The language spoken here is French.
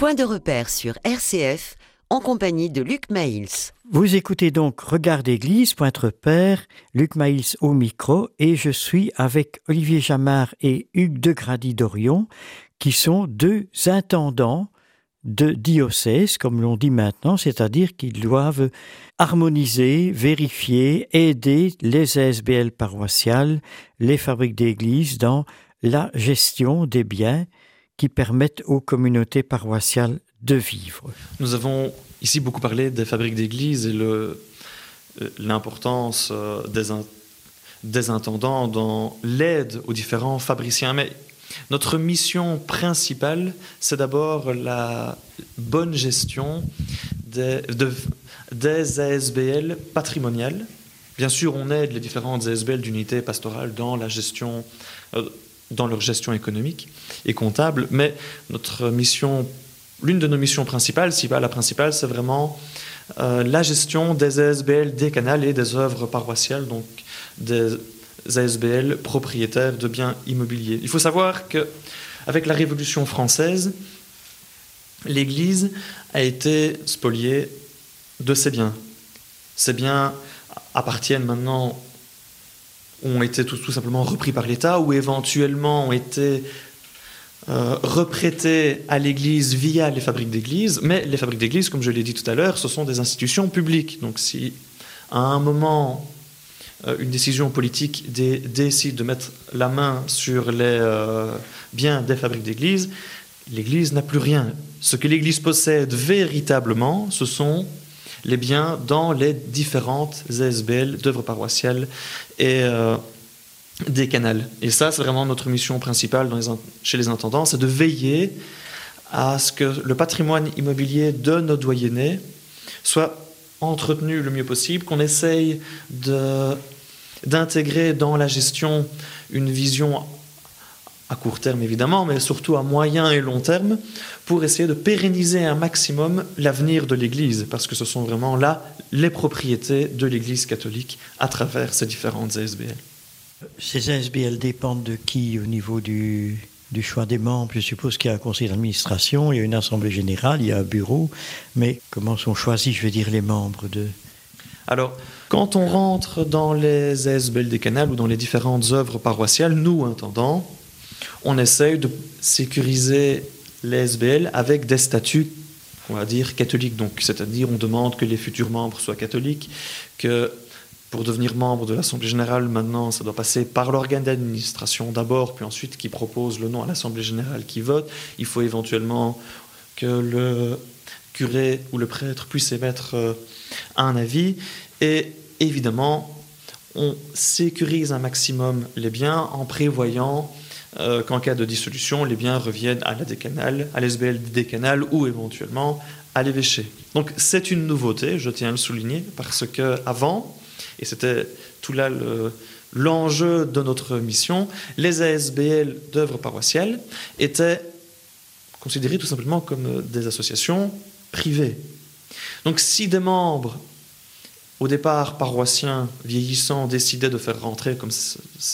Point de repère sur RCF, en compagnie de Luc Maïls. Vous écoutez donc Regard d'Église, Point de repère, Luc Maïls au micro, et je suis avec Olivier Jamard et Hugues de Grady-Dorion, qui sont deux intendants de diocèse, comme l'on dit maintenant, c'est-à-dire qu'ils doivent harmoniser, vérifier, aider les ASBL paroissiales, les fabriques d'église dans la gestion des biens qui permettent aux communautés paroissiales de vivre. Nous avons ici beaucoup parlé des fabriques d'église et l'importance des intendants dans l'aide aux différents fabriciens. Mais notre mission principale, c'est d'abord la bonne gestion des ASBL patrimoniales. Bien sûr, on aide les différentes ASBL d'unités pastorales dans la gestion, dans leur gestion économique et comptable, mais l'une de nos missions principales, si pas la principale, c'est vraiment la gestion des ASBL décanales et des œuvres paroissiales, donc des ASBL propriétaires de biens immobiliers. Il faut savoir qu'avec la Révolution française, l'Église a été spoliée de ses biens. Ces biens appartiennent maintenant, ont été tout simplement repris par l'État ou éventuellement ont été reprêtés à l'Église via les fabriques d'église. Mais les fabriques d'église, comme je l'ai dit tout à l'heure, ce sont des institutions publiques. Donc si à un moment une décision politique décide de mettre la main sur les biens des fabriques d'église, l'Église n'a plus rien. Ce que l'Église possède véritablement, ce sont les biens dans les différentes ASBL d'œuvres paroissiales et décanales. Et ça, c'est vraiment notre mission principale chez les intendants, c'est de veiller à ce que le patrimoine immobilier de nos doyennés soit entretenu le mieux possible, qu'on essaye d'intégrer dans la gestion une vision à court terme évidemment, mais surtout à moyen et long terme, pour essayer de pérenniser un maximum l'avenir de l'Église, parce que ce sont vraiment là les propriétés de l'Église catholique à travers ces différentes ASBL. Ces ASBL dépendent de qui au niveau du choix des membres? Je suppose qu'il y a un conseil d'administration, il y a une assemblée générale, il y a un bureau, mais comment sont choisis, les membres de... Alors, quand on rentre dans les ASBL décanales ou dans les différentes œuvres paroissiales, nous, intendants, on essaye de sécuriser les ASBL avec des statuts, on va dire, catholiques. Donc, c'est-à-dire, on demande que les futurs membres soient catholiques, que pour devenir membre de l'Assemblée générale, maintenant, ça doit passer par l'organe d'administration d'abord, puis ensuite qui propose le nom à l'Assemblée générale qui vote. Il faut éventuellement que le curé ou le prêtre puisse émettre un avis. Et évidemment, on sécurise un maximum les biens en prévoyant qu'en cas de dissolution, les biens reviennent à la décanale, à l'ASBL décanale ou éventuellement à l'évêché. Donc c'est une nouveauté, je tiens à le souligner, parce qu'avant, et c'était tout là l'enjeu de notre mission, les ASBL d'œuvres paroissiales étaient considérées tout simplement comme des associations privées. Donc si des membres, au départ paroissiens vieillissants, décidaient de faire rentrer, comme